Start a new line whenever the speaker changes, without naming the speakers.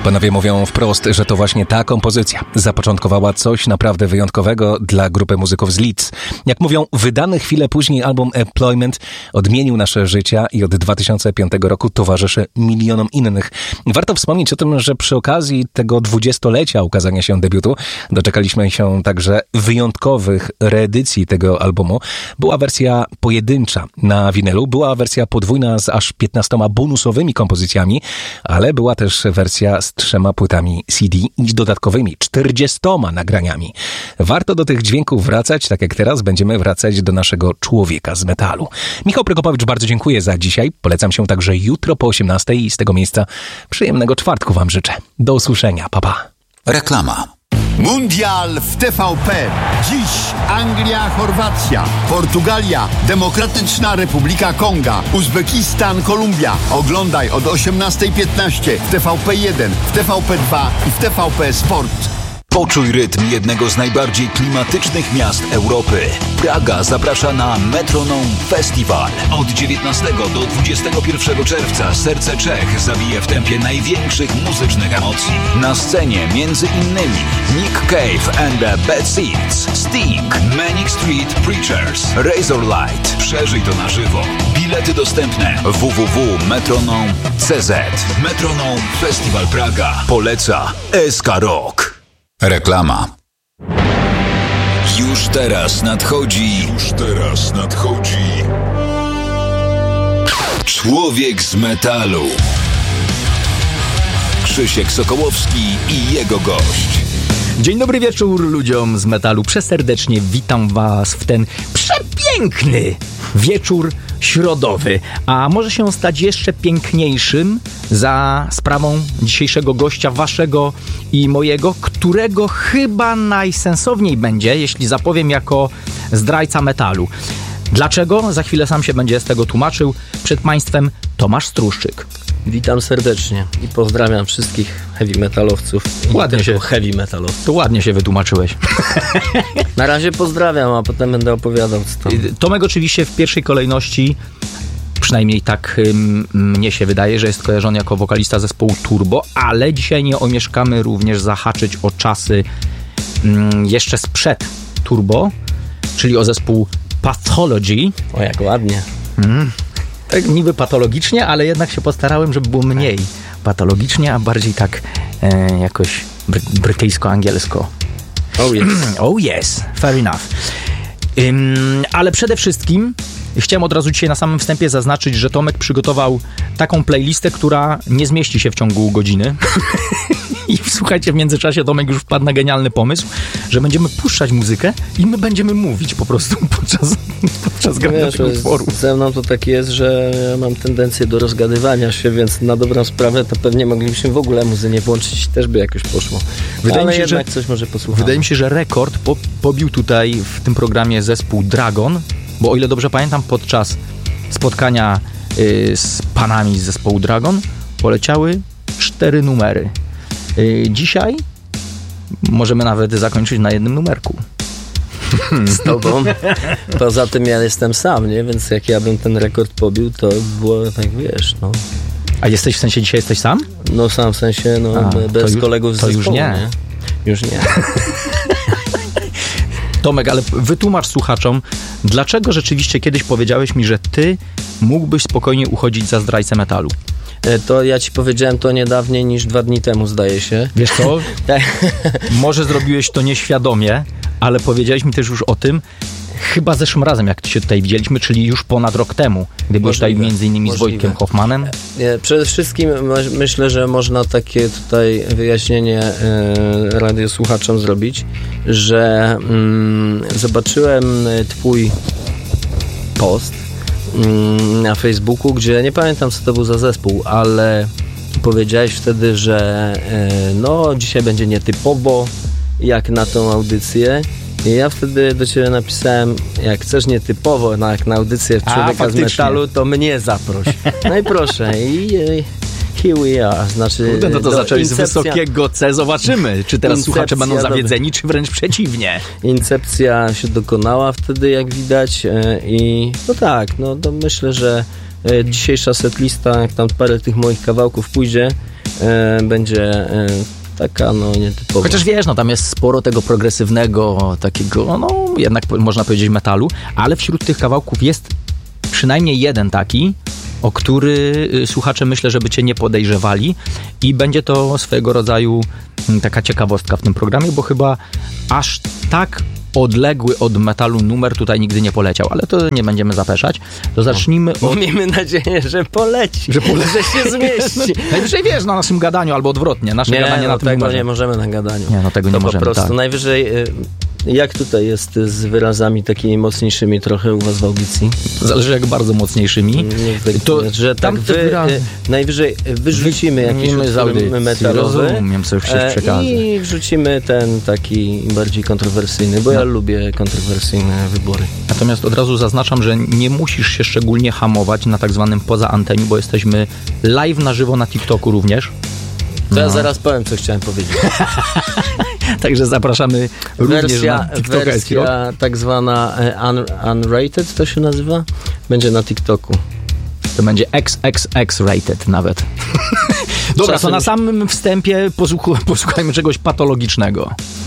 Panowie mówią wprost, że to właśnie ta kompozycja zapoczątkowała coś naprawdę wyjątkowego dla grupy muzyków z Leeds. Jak mówią, wydany chwilę później album Employment odmienił nasze życia i od 2005 roku towarzyszy milionom innych. Warto wspomnieć o tym, że przy okazji tego 20-lecia ukazania się debiutu doczekaliśmy się także wyjątkowych reedycji tego albumu. Była wersja pojedyncza na winylu, była wersja podwójna z aż 15 bonusowymi kompozycjami, ale była też wersja z 3 płytami CD i dodatkowymi 40 nagraniami. Warto do tych dźwięków wracać, tak jak teraz będziemy wracać do naszego człowieka z metalu. Michał Prokopowicz, bardzo dziękuję za dzisiaj. Polecam się także jutro po 18 i z tego miejsca przyjemnego czwartku wam życzę. Do usłyszenia. Pa, pa.
Reklama.
Mundial w TVP. Dziś Anglia, Chorwacja, Portugalia, Demokratyczna Republika Konga, Uzbekistan, Kolumbia. Oglądaj od 18:15 w TVP1, w TVP2 i w TVP Sport.
Poczuj rytm jednego z najbardziej klimatycznych miast Europy. Praga zaprasza na Metronome Festival. Od 19 do 21 czerwca serce Czech zabije w tempie największych muzycznych emocji. Na scenie między innymi Nick Cave and the Bad Seeds, Sting, Manic Street Preachers, Razorlight. Przeżyj to na żywo. Bilety dostępne www.metronome.cz. Metronome Festival Praga poleca SK Rock. Reklama. Już teraz nadchodzi Człowiek z metalu. Krzysiek Sokołowski i jego gość.
Dzień dobry wieczór ludziom z metalu. Przeserdecznie witam was w ten przepiękny wieczór środowy. A może się stać jeszcze piękniejszym za sprawą dzisiejszego gościa waszego i mojego, którego chyba najsensowniej będzie, jeśli zapowiem jako zdrajca metalu. Dlaczego? Za chwilę sam się będzie z tego tłumaczył. Przed państwem Tomasz Struszczyk.
Witam serdecznie i pozdrawiam wszystkich heavy metalowców.
Ładnie się
heavy metalowców.
To ładnie się wytłumaczyłeś.
Na razie pozdrawiam, a potem będę opowiadał co tam.
Tomek oczywiście w pierwszej kolejności, przynajmniej tak mnie się wydaje, że jest kojarzony jako wokalista zespołu Turbo, ale dzisiaj nie omieszkamy również zahaczyć o czasy jeszcze sprzed Turbo, czyli o zespół Pathology.
O, jak ładnie.
Tak niby patologicznie, ale jednak się postarałem, żeby było mniej patologicznie, a bardziej tak jakoś brytyjsko-angielsko.
Oh yes.
Oh yes, fair enough. Ale przede wszystkim chciałem od razu dzisiaj na samym wstępie zaznaczyć, że Tomek przygotował taką playlistę, która nie zmieści się w ciągu godziny. I słuchajcie, w międzyczasie Tomek już wpadł na genialny pomysł, że będziemy puszczać muzykę i my będziemy mówić po prostu podczas grania tego utworu.
Ze mną to tak jest, że ja mam tendencję do rozgadywania się, więc na dobrą sprawę to pewnie moglibyśmy w ogóle muzy nie włączyć, też by jakoś poszło.
Wydaje mi się,
jednak
że
coś może posłuchamy.
Wydaje mi się, że rekord pobił tutaj w tym programie zespół Dragon, bo o ile dobrze pamiętam, podczas spotkania z panami z zespołu Dragon poleciały 4 numery. Dzisiaj możemy nawet zakończyć na jednym numerku.
Z tobą. Poza tym ja jestem sam, nie? Więc jak ja bym ten rekord pobił, to było tak, wiesz, no.
A jesteś, w sensie dzisiaj jesteś sam?
No sam, w sensie, no bez kolegów z zespołu,
już nie.
Już nie.
Tomek, ale wytłumacz słuchaczom, dlaczego rzeczywiście kiedyś powiedziałeś mi, że ty mógłbyś spokojnie uchodzić za zdrajcę metalu?
To ja ci powiedziałem to nie dawniej niż 2 dni temu, zdaje się.
Wiesz co? Może zrobiłeś to nieświadomie, ale powiedziałeś mi też już o tym chyba zeszłym razem, jak się tutaj widzieliśmy, czyli już ponad rok temu, gdy byłeś tutaj między innymi z Wojtkiem Hoffmanem.
Przede wszystkim myślę, że można takie tutaj wyjaśnienie radiosłuchaczom zrobić, że zobaczyłem twój post na Facebooku, gdzie nie pamiętam, co to był za zespół, ale powiedziałeś wtedy, że no dzisiaj będzie nietypowo jak na tą audycję. I ja wtedy do ciebie napisałem, jak chcesz nietypowo jak na audycję Człowieka z metalu, to mnie zaproś. No i proszę. I here we are. Znaczy,
no to zaczęli z wysokiego C. Zobaczymy, czy teraz słuchacze będą zawiedzeni, czy wręcz przeciwnie.
Incepcja się dokonała wtedy, jak widać. I no tak, no to myślę, że dzisiejsza setlista, jak tam parę tych moich kawałków pójdzie, będzie taka nietypowa.
Chociaż wiesz, tam jest sporo tego progresywnego, takiego, jednak można powiedzieć metalu, ale wśród tych kawałków jest przynajmniej jeden taki, o który słuchacze myślę, żeby cię nie podejrzewali i będzie to swojego rodzaju taka ciekawostka w tym programie, bo chyba aż tak odległy od metalu numer tutaj nigdy nie poleciał, ale to nie będziemy zapeszać. To zacznijmy od...
Miejmy nadzieję, że poleci. Że się zmieści.
Najwyżej wiesz, na naszym gadaniu, albo odwrotnie. Nasze gadanie na tym
tego
numerze.
nie możemy na gadaniu.
Tego nie możemy.
Po prostu
tak.
najwyżej... Jak tutaj jest z wyrazami takimi mocniejszymi trochę u was w audycji?
Zależy jak bardzo mocniejszymi.
Że tak najwyżej wyrzucimy jakiś utwór metalowy.
Rozumiem, co już się przekaże.
I wrzucimy ten taki bardziej kontrowersyjny, bo ja lubię kontrowersyjne wybory.
Natomiast od razu zaznaczam, że nie musisz się szczególnie hamować na tak zwanym poza anteniu, bo jesteśmy live na żywo na TikToku również.
To ja zaraz powiem, co chciałem powiedzieć.
Także zapraszamy również na TikToka.
Wersja tak zwana unrated to się nazywa? Będzie na TikToku.
To będzie XXX rated nawet. Dobra, to na samym wstępie posłuchajmy czegoś patologicznego.